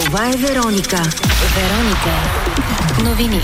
Това е Вероника. Вероника. Новини.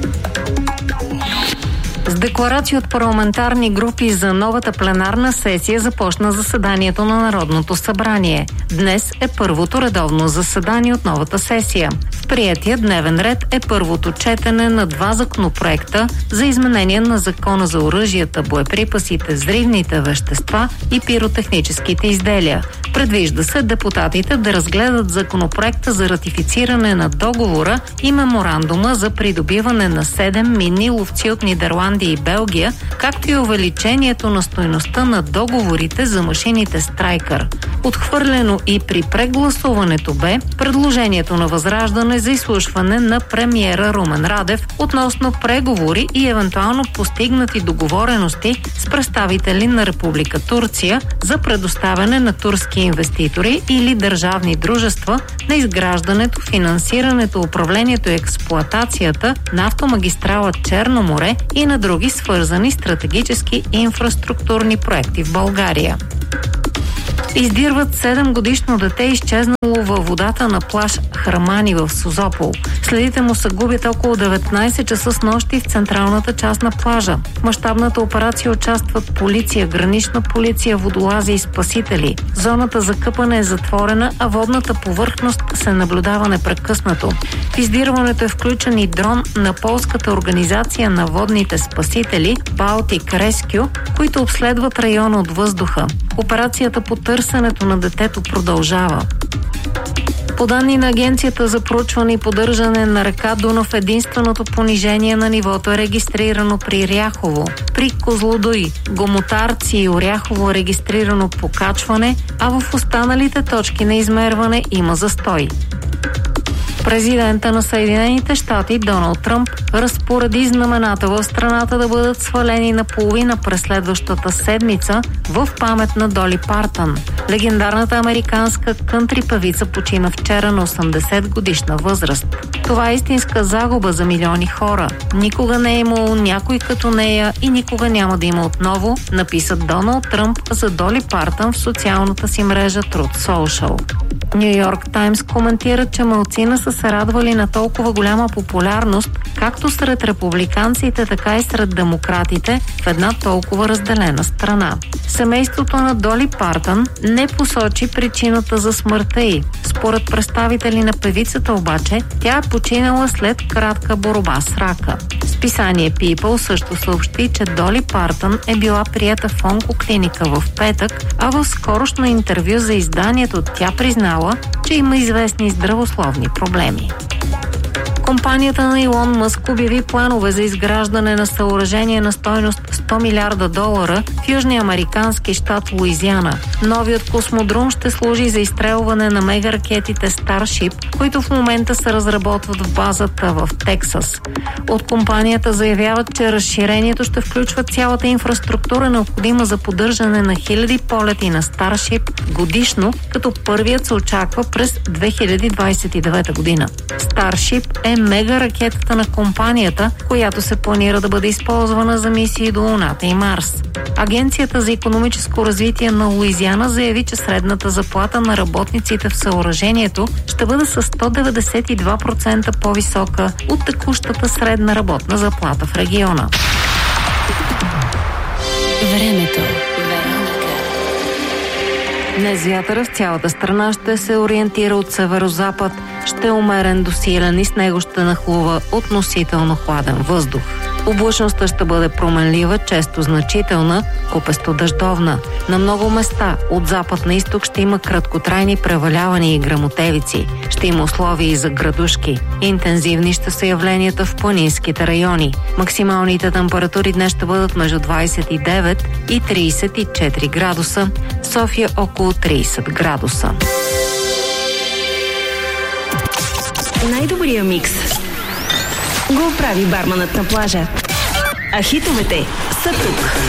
С декларации от парламентарни групи за новата пленарна сесия започна заседанието на Народното събрание. Днес е първото редовно заседание от новата сесия. В приетия дневен ред е първото четене на два законопроекта за изменение на Закона за оръжията, боеприпасите, взривните вещества и пиротехническите изделия. Предвижда се депутатите да разгледат законопроекта за ратифициране на договора и меморандума за придобиване на 7 минни ловци от Нидерландия и Белгия, както и увеличението на стойността на договорите за машините Страйкър. Отхвърлено и при прегласуването бе предложението на Възраждане за изслушване на премиера Румен Радев относно преговори и евентуално постигнати договорености с представители на Република Турция за предоставяне на турски инвеститори или държавни дружества на изграждането, финансирането, управлението и експлоатацията на автомагистрала Черно море и на други свързани стратегически инфраструктурни проекти в България. Издирват 7-годишно дете, изчезнало във водата на плаж Хърмани в Созопол. Следите му се губят около 19 часа с нощи в централната част на плажа. В мащабната операция участват полиция, гранична полиция, водолази и спасители. Зоната за къпане е затворена, а водната повърхност се наблюдава непрекъснато. В издирването е включен и дрон на полската организация на водните спасители Baltic Rescue, които обследват района от въздуха. Операцията по търсенето на детето продължава. По данни на Агенцията за проучване и поддържане на река Дунав, единственото понижение на нивото е регистрирано при Ряхово. При Козлодуй, Гомотарци и Оряхово е регистрирано покачване, а в останалите точки на измерване има застой. Президента на Съединените щати Доналд Тръмп разпореди знамената в страната да бъдат свалени наполовина през следващата седмица в памет на Доли Партън. Легендарната американска кънтри певица почина вчера на 80 годишна възраст. Това е истинска загуба за милиони хора. Никога не е имало някой като нея и никога няма да има отново, написа Доналд Тръмп за Доли Партън в социалната си мрежа Truth Social. Ню Йорк Таймс коментира, че малцина са се радвали на толкова голяма популярност, както сред републиканците, така и сред демократите в една толкова разделена страна. Семейството на Доли Партън не посочи причината за смъртта й. Според представители на певицата обаче, тя е починала след кратка борба с рака. Списание People също съобщи, че Доли Партън е била приета в онкоклиника в петък, а в скорошно интервю за изданието тя признала, че има известни здравословни проблеми. Компанията на Илон Мъск обяви планове за изграждане на съоръжение на стойност $100 милиарда в южния американски щат Луизиана. Новият космодрум ще служи за изстрелване на мегаракетите Starship, които в момента се разработват в базата в Тексас. От компанията заявяват, че разширението ще включва цялата инфраструктура, необходима за поддържане на хиляди полети на Starship годишно, като първият се очаква през 2029 година. Starship е мегаракетата на компанията, която се планира да бъде използвана за мисии до Луната и Марс. Агенцията за икономическо развитие на Луизиана заяви, че средната заплата на работниците в съоръжението ще бъде с 192% по-висока от текущата средна работна заплата в региона. Времето. Днес вятъра в цялата страна ще се ориентира от северозапад, ще е умерен до силен и с него ще нахлува относително хладен въздух. Облачността ще бъде променлива, често значителна, купесто дъждовна. На много места от запад на изток ще има краткотрайни превалявания и гръмотевици. Ще има условия и за градушки. Интензивни ще са явленията в планинските райони. Максималните температури днес ще бъдат между 29 и 34 градуса. София около 30 градуса. Най-добрия микс го прави барманът на плажа. А хитовете са тук.